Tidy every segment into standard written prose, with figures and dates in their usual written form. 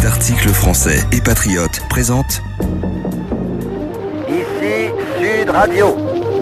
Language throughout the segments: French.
Article français et patriote présente Ici Sud Radio.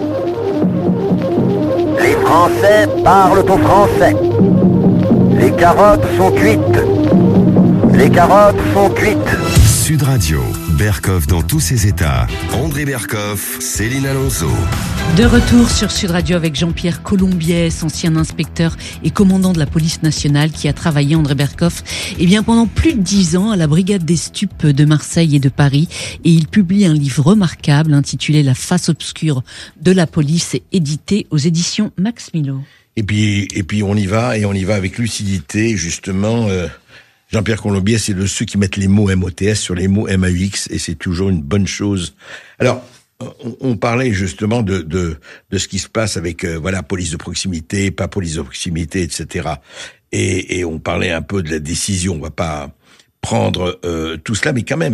Les Français parlent aux Français. Les carottes sont cuites. Les carottes sont cuites. Sud Radio, Berkoff dans tous ses états. André Berkoff, Céline Alonso. De retour sur Sud Radio avec Jean-Pierre Colombiès, ancien inspecteur et commandant de la police nationale qui a travaillé, André Berkoff, pendant plus de 10 ans à la brigade des stupes de Marseille et de Paris. Et il publie un livre remarquable intitulé La face obscure de la police, édité aux éditions Max Milo. Et puis on y va avec lucidité, justement. Jean-Pierre Colombiès, c'est de ceux qui mettent les mots MOTS sur les mots MAUX, et c'est toujours une bonne chose. Alors, on parlait justement de ce qui se passe avec police de proximité, pas police de proximité, etc. Et on parlait un peu de la décision. On va pas prendre tout cela, mais quand même,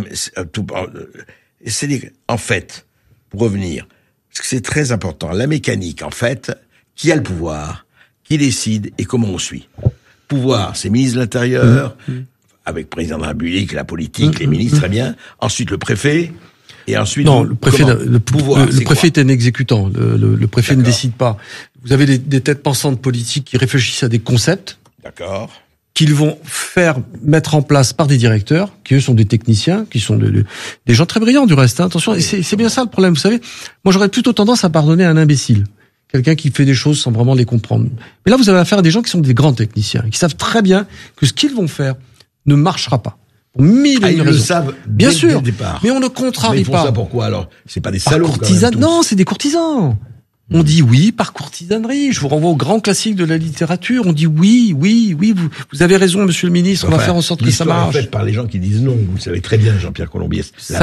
en fait, pour revenir, parce que c'est très important, la mécanique, en fait, qui a le pouvoir, qui décide et comment on suit. Pouvoir, c'est ministre de l'Intérieur, avec président de la République, la politique, les ministres, très bien. Ensuite, le préfet. Et ensuite, non, le préfet, le préfet est un exécutant. Le préfet ne décide pas. Vous avez des têtes pensantes politiques qui réfléchissent à des concepts. D'accord. Qu'ils vont faire mettre en place par des directeurs, qui eux sont des techniciens, qui sont des gens très brillants du reste. Hein. Attention, et c'est bien ça le problème. Vous savez, moi j'aurais plutôt tendance à pardonner à un imbécile. Quelqu'un qui fait des choses sans vraiment les comprendre. Mais là, vous avez affaire à des gens qui sont des grands techniciens, qui savent très bien que ce qu'ils vont faire ne marchera pas. Pour mille et une raisons. Ils le savent bien sûr, dès le départ. Mais on ne contrarie mais ils font pas. Ça pourquoi alors? C'est pas des salauds quand même. Non, c'est des courtisans. On dit oui par courtisanerie. Je vous renvoie au grand classique de la littérature. On dit oui. Vous avez raison, monsieur le ministre. On va faire en sorte que ça marche. L'histoire est faite par les gens qui disent non. Vous le savez très bien, Jean-Pierre Colombiès. Ça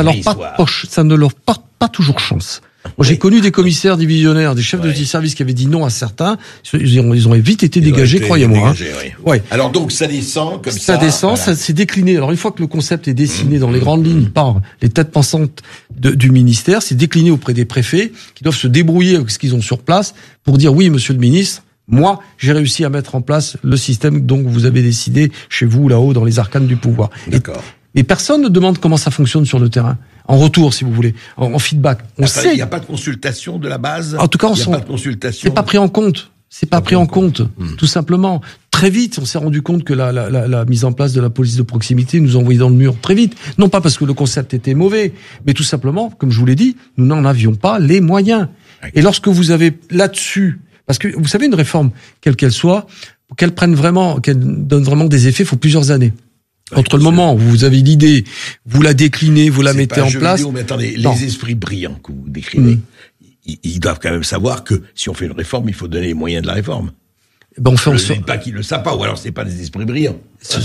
ne leur porte pas toujours chance. Moi, j'ai connu des commissaires divisionnaires, des chefs de service qui avaient dit non à certains. Ils ont vite été dégagés, croyez-moi. Oui. Alors donc, ça descend comme ça. Ça descend, ça s'est décliné. Alors une fois que le concept est dessiné dans les grandes lignes par les têtes pensantes du ministère, c'est décliné auprès des préfets qui doivent se débrouiller avec ce qu'ils ont sur place pour dire oui, monsieur le ministre, moi, j'ai réussi à mettre en place le système dont vous avez décidé chez vous, là-haut, dans les arcanes du pouvoir. D'accord. Et personne ne demande comment ça fonctionne sur le terrain. En retour, si vous voulez, en feedback. On sait. Il n'y a pas de consultation de la base. En tout cas, il n'y a pas de consultation. C'est pas pris en compte. C'est pas pris en compte. Tout simplement. Très vite, on s'est rendu compte que la mise en place de la police de proximité nous envoyait dans le mur. Très vite. Non pas parce que le concept était mauvais, mais tout simplement, comme je vous l'ai dit, nous n'en avions pas les moyens. Et lorsque vous avez là-dessus, parce que vous savez, une réforme, quelle qu'elle soit, pour qu'elle donne vraiment des effets, il faut plusieurs années. Entre le moment où vous avez l'idée, vous la déclinez, vous la mettez en place. Mais attendez, les esprits brillants que vous décrivez, ils doivent quand même savoir que si on fait une réforme, il faut donner les moyens de la réforme. Je ne dis pas qu'ils le savent pas, ou alors c'est pas des esprits brillants.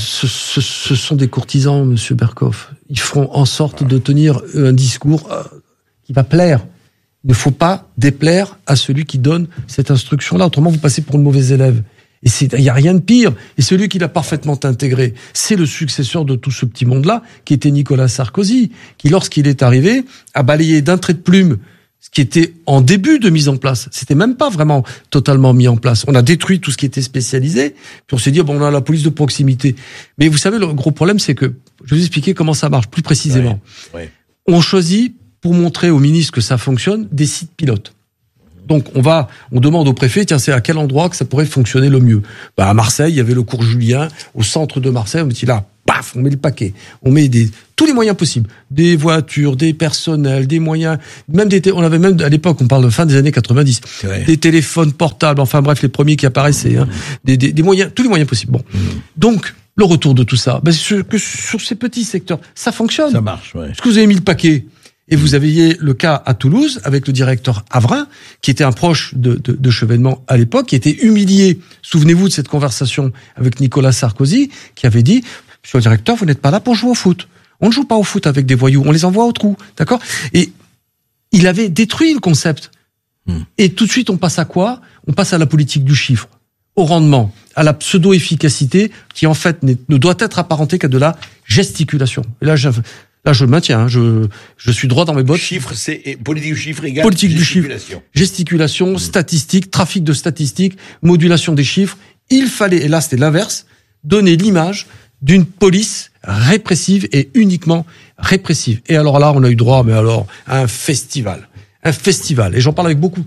Ce sont des courtisans, monsieur Berkoff. Ils feront en sorte de tenir un discours qui va plaire. Il ne faut pas déplaire à celui qui donne cette instruction-là. Autrement, vous passez pour une mauvaise élève. Et il y a rien de pire. Et celui qui l'a parfaitement intégré, c'est le successeur de tout ce petit monde-là, qui était Nicolas Sarkozy, qui, lorsqu'il est arrivé, a balayé d'un trait de plume ce qui était en début de mise en place. C'était même pas vraiment totalement mis en place. On a détruit tout ce qui était spécialisé, puis on s'est dit, on a la police de proximité. Mais vous savez, le gros problème, c'est que, je vais vous expliquer comment ça marche plus précisément. On choisit, pour montrer au ministre que ça fonctionne, des sites pilotes. Donc on demande au préfet, tiens, c'est à quel endroit que ça pourrait fonctionner le mieux. À Marseille, il y avait le cours Julien, au centre de Marseille, on dit là, paf, on met le paquet. On met tous les moyens possibles. Des voitures, des personnels, des moyens, on avait même, à l'époque, on parle de fin des années 90, des téléphones portables, enfin bref, les premiers qui apparaissaient, des moyens, tous les moyens possibles. Bon. Donc, le retour de tout ça, que sur ces petits secteurs, ça fonctionne. Ça marche, Est-ce que vous avez mis le paquet? Et vous aviez le cas à Toulouse avec le directeur Avrin, qui était un proche de Chevènement à l'époque, qui était humilié. Souvenez-vous de cette conversation avec Nicolas Sarkozy, qui avait dit, monsieur le directeur, vous n'êtes pas là pour jouer au foot. On ne joue pas au foot avec des voyous, on les envoie au trou, d'accord? Et il avait détruit le concept. Et tout de suite, on passe à quoi? On passe à la politique du chiffre, au rendement, à la pseudo-efficacité, qui en fait ne doit être apparentée qu'à de la gesticulation. Et là, je maintiens, je suis droit dans mes bottes. Chiffre, c'est politique du chiffre égale politique du chiffre, gesticulation, statistique, trafic de statistiques, modulation des chiffres. Il fallait, et là c'était l'inverse, donner l'image d'une police répressive et uniquement répressive. Et alors là, on a eu droit, à un festival. Et j'en parle avec beaucoup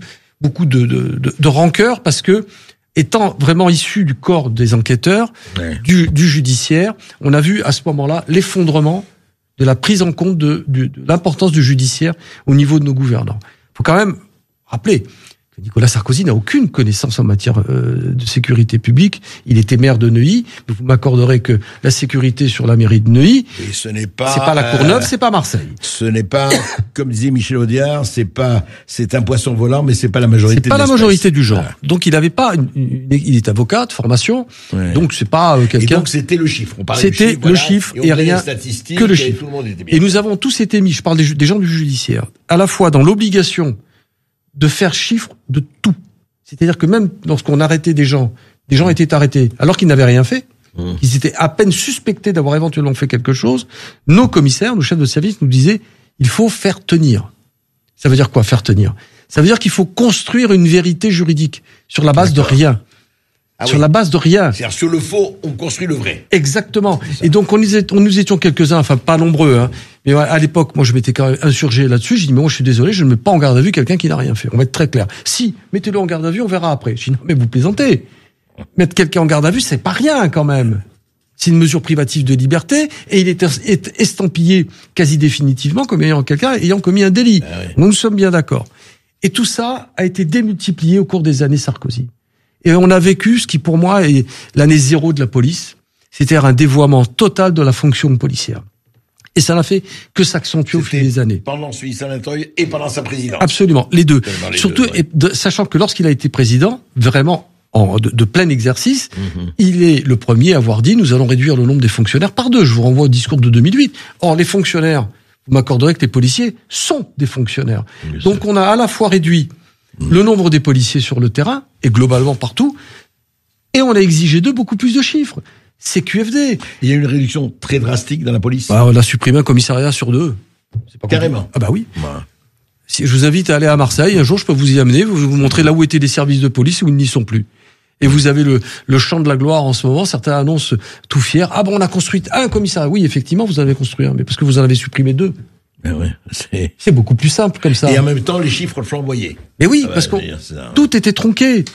de rancœur parce que, étant vraiment issu du corps des enquêteurs, du judiciaire, on a vu à ce moment-là l'effondrement de la prise en compte de l'importance du judiciaire au niveau de nos gouvernants. Il faut quand même rappeler que Nicolas Sarkozy n'a aucune connaissance en matière de sécurité publique. Il était maire de Neuilly. Vous m'accorderez que la sécurité sur la mairie de Neuilly, c'est pas la Courneuve, c'est pas Marseille. Ce n'est pas, comme disait Michel Audiard, c'est un poisson volant, mais c'est pas la majorité. C'est pas la majorité du genre. Donc il avait pas, il est avocat de formation. Ouais. Donc c'est pas quelqu'un. Et donc c'était le chiffre. On parlait c'était le chiffre et rien que le chiffre. Et nous avons tous été mis. Je parle des gens du judiciaire, à la fois dans l'obligation de faire chiffre de tout. C'est-à-dire que même lorsqu'on arrêtait des gens étaient arrêtés alors qu'ils n'avaient rien fait, qu'ils étaient à peine suspectés d'avoir éventuellement fait quelque chose, nos commissaires, nos chefs de service nous disaient il faut faire tenir. Ça veut dire quoi, faire tenir? Ça veut dire qu'il faut construire une vérité juridique sur la base de rien. Sur la base de rien. C'est-à-dire, sur le faux, on construit le vrai. Exactement. Et donc, nous étions quelques-uns, enfin, pas nombreux, hein. Mais à l'époque, moi, je m'étais quand même insurgé là-dessus. J'ai dit, mais moi, je suis désolé, je ne mets pas en garde à vue quelqu'un qui n'a rien fait. On va être très clair. Si, mettez-le en garde à vue, on verra après. J'ai dit, non, mais vous plaisantez. Mettre quelqu'un en garde à vue, c'est pas rien, quand même. C'est une mesure privative de liberté, et il est estampillé quasi définitivement comme quelqu'un ayant commis un délit. Nous sommes bien d'accord. Et tout ça a été démultiplié au cours des années Sarkozy. Et on a vécu ce qui, pour moi, est l'année zéro de la police. C'est-à-dire un dévoiement total de la fonction policière. Et ça n'a fait que s'accentuer au fil des années. Pendant celui de Nanteuil et pendant sa présidence. Absolument, les deux. Surtout, sachant que lorsqu'il a été président, vraiment, de plein exercice, il est le premier à avoir dit, nous allons réduire le nombre des fonctionnaires par 2. Je vous renvoie au discours de 2008. Or, les fonctionnaires, vous m'accorderez que les policiers sont des fonctionnaires. Donc, on a à la fois réduit le nombre des policiers sur le terrain, et globalement partout, et on a exigé d'eux beaucoup plus de chiffres. C'est QFD. Il y a une réduction très drastique dans la police. On a supprimé un commissariat sur 2. C'est pas carrément. Ah bah oui. Si je vous invite à aller à Marseille, un jour je peux vous y amener, vous montrer là où étaient les services de police et où ils n'y sont plus. Et vous avez le champ de la gloire en ce moment, certains annoncent tout fiers, ah bon, on a construit un commissariat. Oui, effectivement, vous en avez construit un, mais parce que vous en avez supprimé 2. C'est beaucoup plus simple comme ça. Et en même temps, les chiffres flamboyaient. Mais oui, parce que tout était tronqué.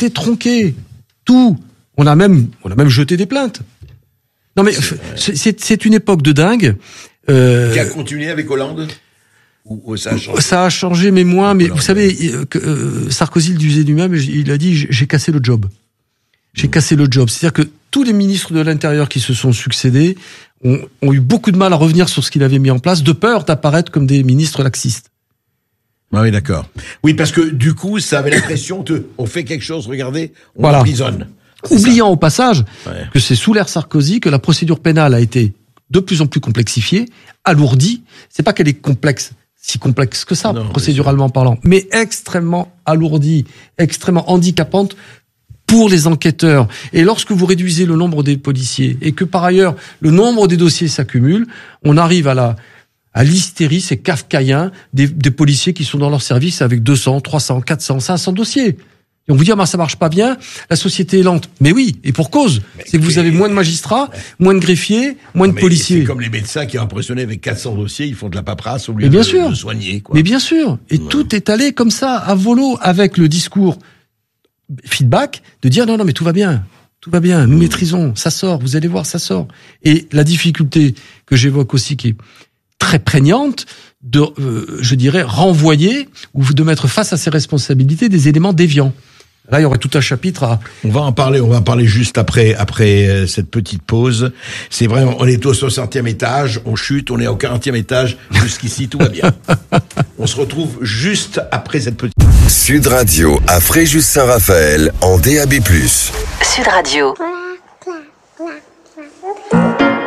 Tout. On a même jeté des plaintes. Non mais c'est une époque de dingue. Qui a continué avec Hollande ou ça a changé? Ça a changé, mais moins. Mais vous savez, Sarkozy le disait lui-même. Il a dit j'ai cassé le job. J'ai cassé le job. C'est-à-dire que tous les ministres de l'Intérieur qui se sont succédés ont eu beaucoup de mal à revenir sur ce qu'il avait mis en place, de peur d'apparaître comme des ministres laxistes. Ah oui, d'accord. Oui, parce que du coup, ça avait l'impression on fait quelque chose, regardez, on emprisonne. Oubliant au passage que c'est sous l'ère Sarkozy que la procédure pénale a été de plus en plus complexifiée, alourdie. C'est pas qu'elle est si complexe que ça, procéduralement parlant, mais extrêmement alourdie, extrêmement handicapante pour les enquêteurs. Et lorsque vous réduisez le nombre des policiers et que par ailleurs le nombre des dossiers s'accumule, on arrive à l'hystérie, c'est kafkaïen, des policiers qui sont dans leur service avec 200, 300, 400, 500 dossiers. Et on vous dit, ça marche pas bien, la société est lente. Mais oui, et pour cause. C'est que vous avez moins de magistrats, moins de greffiers, moins de policiers. C'est comme les médecins qui ont impressionné avec 400 dossiers, ils font de la paperasse au lieu de soigner, quoi. Mais bien sûr. Et tout est allé comme ça, à volo, avec le discours feedback, de dire non, mais tout va bien, nous maîtrisons, ça sort, vous allez voir, ça sort. Et la difficulté que j'évoque aussi, qui est très prégnante, je dirais, renvoyer ou de mettre face à ses responsabilités des éléments déviants. Là, il y aurait tout un chapitre à... On va en parler juste après cette petite pause. C'est vraiment, on est au 60e étage, on chute, on est au 40e étage, jusqu'ici, tout va bien. On se retrouve juste après cette petite... Sud Radio à Fréjus-Saint-Raphaël en DAB+. Sud Radio.